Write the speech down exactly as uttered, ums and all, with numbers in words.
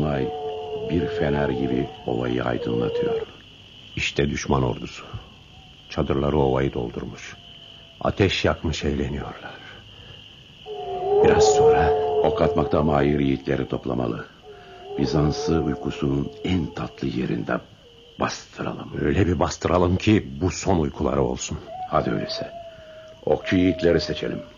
dolunay bir fener gibi ovayı aydınlatıyor. İşte düşman ordusu. Çadırları ovayı doldurmuş. Ateş yakmış eğleniyorlar. Biraz sonra ok atmakta mahir yiğitleri toplamalı. Bizans'ı uykusunun en tatlı yerinde bastıralım. Öyle bir bastıralım ki bu son uykuları olsun. Hadi öyleyse. Okçu yiğitleri seçelim.